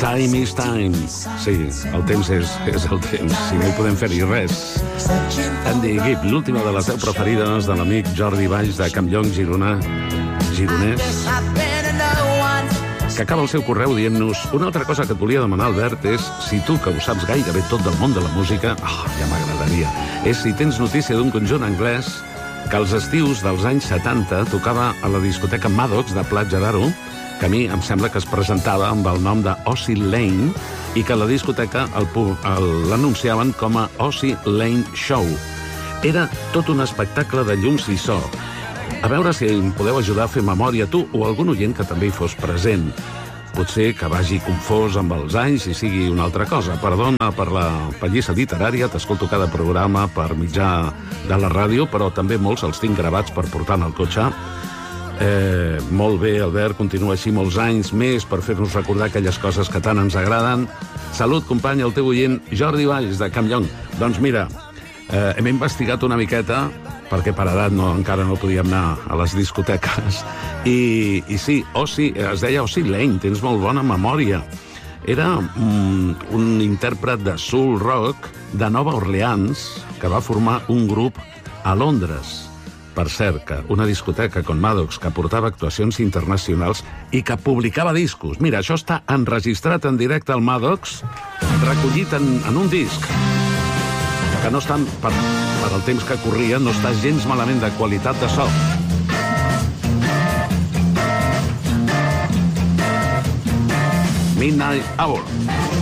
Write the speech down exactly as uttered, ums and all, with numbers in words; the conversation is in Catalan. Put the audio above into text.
Time is time. Sí, el temps és, és el temps. Si no hi podem fer-hi res. Andy Gibb, l'última de les deu preferides de l'amic Jordi Valls de Campllong, Girona, gironès, que acaba el seu correu dient-nos: una altra cosa que et volia demanar, Albert, és si tu, que ho saps gairebé tot del món de la música, oh, ja m'agradaria, és si tens notícia d'un conjunt anglès que als estius dels anys setanta tocava a la discoteca Maddox de Platja d'Aro, que a mi em sembla que es presentava amb el nom de Ozzy Lane i que la discoteca l'anunciaven com a Ozzy Lane Show. Era tot un espectacle de llums i so. A veure si em podeu ajudar a fer memòria, tu o algun oient que també hi fos present. Potser que vagi confós amb els anys i sigui una altra cosa. Perdona per la pallissa literària, t'escolto cada programa per mitjà de la ràdio, però també molts els tinc gravats per portar en el cotxe. Eh, molt bé, Albert, continua així molts anys més per fer-nos recordar aquelles coses que tant ens agraden. Salut, company, el teu oient Jordi Valls, de Campllong. Doncs mira, eh, hem investigat una miqueta, perquè per edat no, encara no podíem anar a les discoteques. I, i sí, Ozzy, es deia Ozzy Lane, tens molt bona memòria. Era un, un intèrpret de soul rock de Nova Orleans que va formar un grup a Londres. Per cert, que una discoteca com Maddox, que portava actuacions internacionals i que publicava discos. Mira, això està enregistrat en directe al Maddox, recollit en, en un disc, que no estan, per, per el temps que corria, no està gens malament de qualitat de so. Midnight Hour.